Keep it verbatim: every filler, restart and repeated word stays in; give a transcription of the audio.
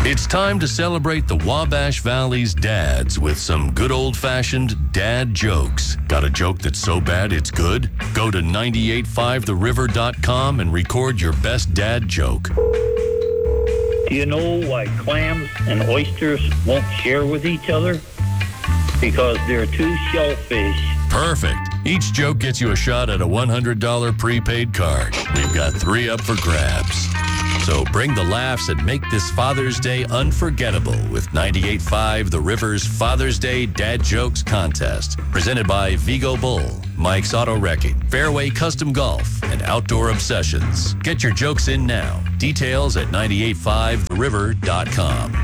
It's time to celebrate the Wabash Valley's dads with some good old-fashioned dad jokes. Got a joke that's so bad it's good? Go to nine eight five the river dot com and record your best dad joke. Do you know why clams and oysters won't share with each other? Because they're two shellfish. Perfect. Each joke gets you a shot at a one hundred dollars prepaid card. We've got three up for grabs. So bring the laughs and make this Father's Day unforgettable with ninety-eight point five The River's Father's Day Dad Jokes Contest. Presented by Vigo Bull, Mike's Auto Wrecking, Fairway Custom Golf, and Outdoor Obsessions. Get your jokes in now. Details at nine eight five the river dot com.